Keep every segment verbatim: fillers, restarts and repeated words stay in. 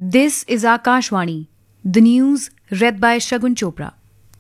This is Akashvani, the news read by Shagun Chopra.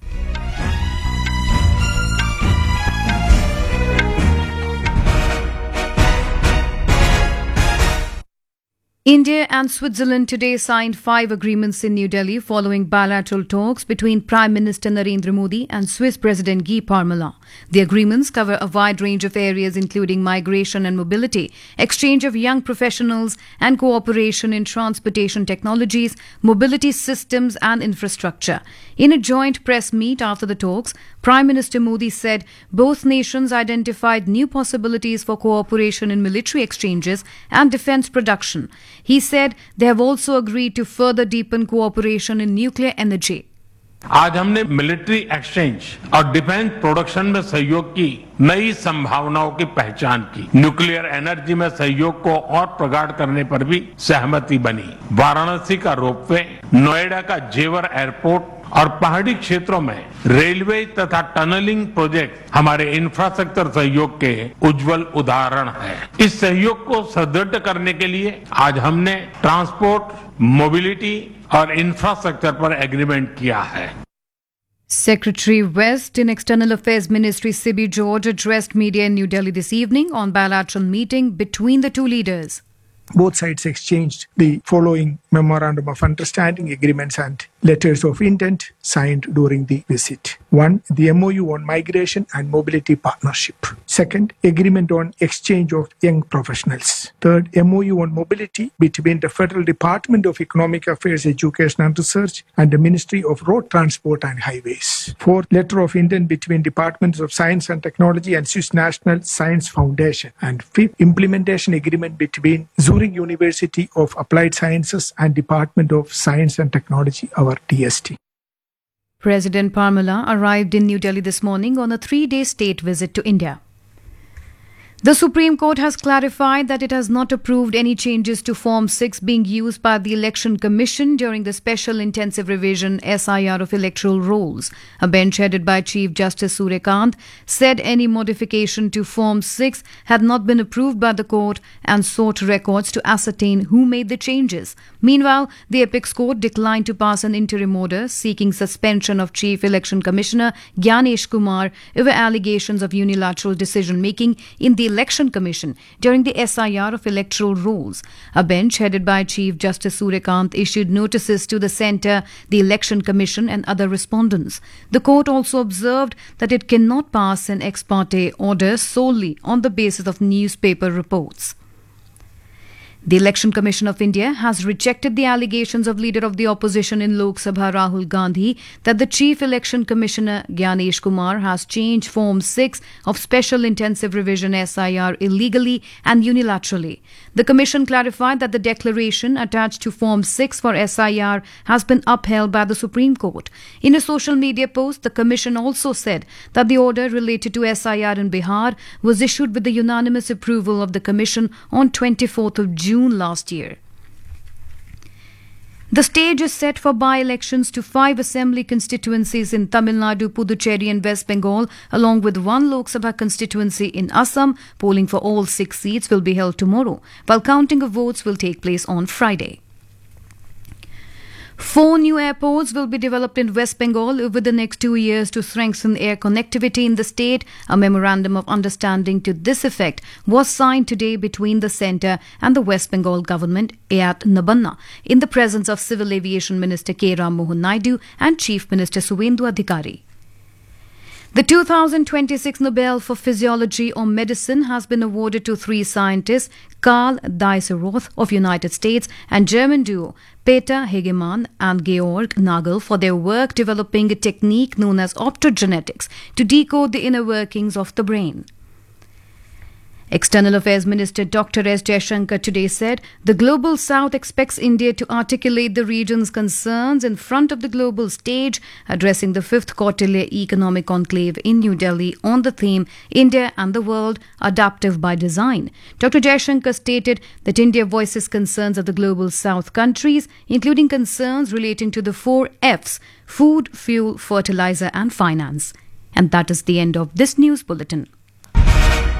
India and Switzerland today signed five agreements in New Delhi following bilateral talks between Prime Minister Narendra Modi and Swiss President Guy Parmelin. The agreements cover a wide range of areas including migration and mobility, exchange of young professionals and cooperation in transportation technologies, mobility systems and infrastructure. In a joint press meet after the talks, Prime Minister Modi said both nations identified new possibilities for cooperation in military exchanges and defence production. He said they have also agreed to further deepen cooperation in nuclear energy. आज हमने military exchange और defence production में सहयोग की नई संभावनाओं की पहचान की। न्यूक्लियर एनर्जी में सहयोग को और प्रगाढ़ करने पर भी सहमति बनी। वाराणसी का रोपवे, नोएडा का जेवर एयरपोर्ट और पहाड़ी क्षेत्रों में रेलवे तथा टनलिंग प्रोजेक्ट हमारे इंफ्रास्ट्रक्चर सहयोग के उज्जवल उदाहरण हैं। इस सहयोग को सुदृढ़ करने के लिए आज हमने ट्रांसपोर्ट, मोबिलिटी और इंफ्रास्ट्रक्चर पर एग्रीमेंट किया है। Secretary West in External Affairs Ministry Sibi George addressed media in New Delhi this evening on bilateral meeting between the two leaders. Both sides exchanged the following Memorandum of Understanding agreements and letters of intent signed during the visit. One, the M O U on Migration and Mobility Partnership. Second, Agreement on Exchange of Young Professionals. Third, M O U on Mobility between the Federal Department of Economic Affairs, Education and Research and the Ministry of Road Transport and Highways. Fourth, Letter of Intent between Departments of Science and Technology and Swiss National Science Foundation. And fifth, Implementation Agreement between Zurich University of Applied Sciences and Department of Science and Technology, our D S T. President Parmelin arrived in New Delhi this morning on a three-day state visit to India. The Supreme Court has clarified that it has not approved any changes to Form six being used by the Election Commission during the Special Intensive Revision S I R of electoral rolls. A bench headed by Chief Justice Suryakant said any modification to Form six had not been approved by the court and sought records to ascertain who made the changes. Meanwhile, the Apex Court declined to pass an interim order seeking suspension of Chief Election Commissioner Gyanesh Kumar over allegations of unilateral decision-making in the Election Commission during the S I R of electoral rolls. A bench headed by Chief Justice Suryakant issued notices to the Centre, the Election Commission and other respondents. The court also observed that it cannot pass an ex parte order solely on the basis of newspaper reports. The Election Commission of India has rejected the allegations of Leader of the Opposition in Lok Sabha Rahul Gandhi that the Chief Election Commissioner Gyanesh Kumar has changed Form six of Special Intensive Revision S I R illegally and unilaterally. The Commission clarified that the declaration attached to Form six for S I R has been upheld by the Supreme Court. In a social media post, the Commission also said that the order related to S I R in Bihar was issued with the unanimous approval of the Commission on twenty-fourth of June. June last year. The stage is set for by-elections to five assembly constituencies in Tamil Nadu, Puducherry and West Bengal, along with one Lok Sabha constituency in Assam. Polling for all six seats will be held tomorrow, while counting of votes will take place on Friday. Four new airports will be developed in West Bengal over the next two years to strengthen air connectivity in the state. A memorandum of understanding to this effect was signed today between the centre and the West Bengal government at Nabanna in the presence of Civil Aviation Minister K. Ram Mohan Naidu and Chief Minister Suvendu Adhikari. The two thousand twenty-six Nobel for Physiology or Medicine has been awarded to three scientists, Karl Dieseroth of United States and German duo Peter Hegemann and Georg Nagel for their work developing a technique known as optogenetics to decode the inner workings of the brain. External Affairs Minister Doctor S. Jaishankar today said the Global South expects India to articulate the region's concerns in front of the global stage, addressing the fifth Kautilya Economic Conclave in New Delhi on the theme India and the World, Adaptive by Design. Doctor Jaishankar stated that India voices concerns of the Global South countries, including concerns relating to the four F's: food, fuel, fertilizer and finance. And that is the end of this news bulletin.